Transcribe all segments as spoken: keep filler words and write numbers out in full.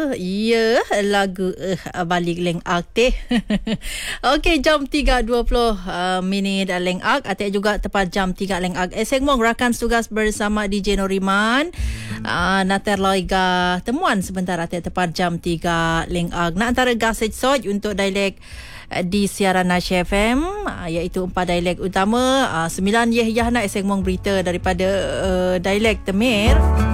Ya, lagu uh, balik Leng Ak teh. Okey, jam tiga dua puluh uh, minit Leng Ak. Atik juga tepat jam tiga Leng Ak. Eseng mong rakan tugas bersama D J Noriman. Uh, Nater loiga temuan sebentar atik tepat jam tiga Leng Ak. Nak antara gasej soj untuk dialek di siaran Nasy F M, iaitu empat dialek utama. Sembilan yeh yah nak eseng mong berita daripada uh, dialek Temir.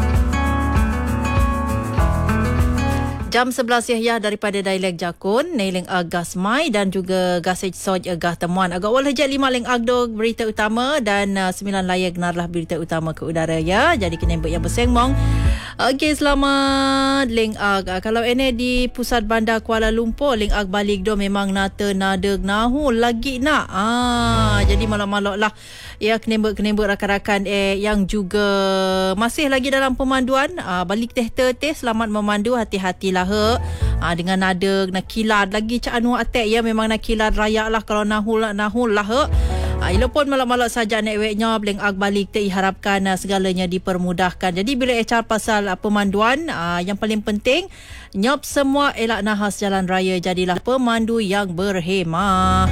Jam sebelas yah daripada dialek Jakun, Nailing Agas Mai dan juga Gasej Soj Agah Temuan. Agak wala je lima Leng Agdo berita utama dan uh, sembilan layak narlah berita utama ke udara ya. Jadi kena buat yang bersengmong. Okey, selamat Leng Ag. Uh, kalau ini di pusat bandar Kuala Lumpur, Leng Ag balik do memang nata nadeg nahu lagi nak. Ah, jadi malak-malak lah ya kenembek-kenembek rakan-rakan eh yang juga masih lagi dalam pemanduan. Uh, balik teh teh selamat memandu, hati-hatilah. Ha, dengan nada nak kilat lagi cak anu atek ya, memang nak kilat raya lah kalau nahul nahul lah ha. Ha, ilo pun malak-malak saja nek weknya Leng Ag balik teh harapkan uh, segalanya dipermudahkan. Jadi bila acar pasal uh, pemanduan, uh, yang paling penting nyop semua elak nahas jalan raya, jadilah pemandu yang berhemah.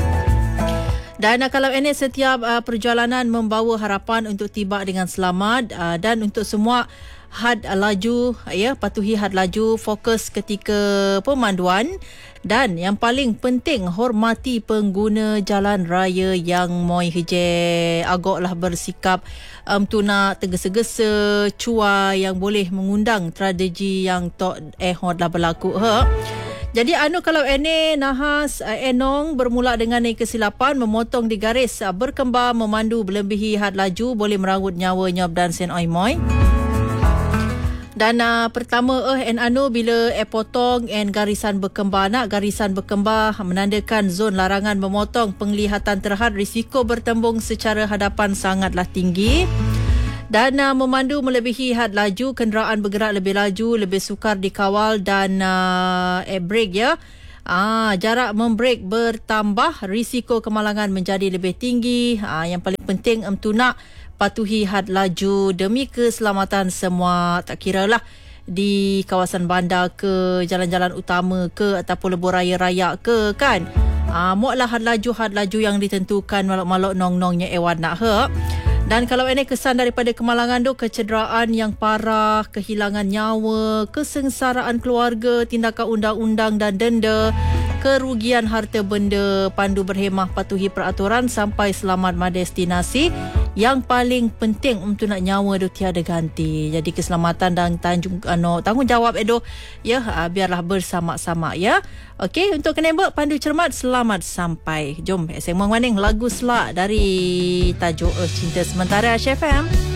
Dan uh, kalau ini setiap uh, perjalanan membawa harapan untuk tiba dengan selamat, uh, dan untuk semua had laju ya, patuhi had laju, fokus ketika pemanduan, dan yang paling penting hormati pengguna jalan raya yang moi heje agaklah bersikap um, tuna tergesa-gesa, cua yang boleh mengundang tragedi yang tok eh hodlah berlaku ha. Jadi anu kalau ene nahas uh, enong bermula dengan kesilapan memotong di garis, uh, berkembar memandu melebihi had laju boleh meranggut nyawa nyob dan sen oi moi. Dan uh, pertama eh en anu bila eh potong en garisan berkembar, nak garisan berkembar menandakan zon larangan memotong, penglihatan terhad, risiko bertembung secara hadapan sangatlah tinggi. Dan uh, memandu melebihi had laju, kenderaan bergerak lebih laju, lebih sukar dikawal dan uh, eh brake ya. Ah, jarak membrake bertambah, risiko kemalangan menjadi lebih tinggi. Ah, yang paling penting emtu nak patuhi had laju demi keselamatan semua, tak kira lah di kawasan bandar ke, jalan-jalan utama ke, ataupun lebuh raya-raya ke kan. Ah, muaklah had laju had laju yang ditentukan, malok-malok nong-nongnya ewan nak he. Dan kalau ini kesan daripada kemalangan tu, kecederaan yang parah, kehilangan nyawa, kesengsaraan keluarga, tindakan undang-undang dan denda, kerugian harta benda, pandu berhemah, patuhi peraturan sampai selamat madestinasi. Yang paling penting untuk nak nyawa tu tiada ganti. Jadi keselamatan dan tanjung ano tanggungjawab edo ya, biarlah bersama-sama ya. Okey, untuk kenembek pandu cermat selamat sampai. Jom eseng mangwaning lagu selak dari tajuk uh, Cinta Sementara Nasy F M.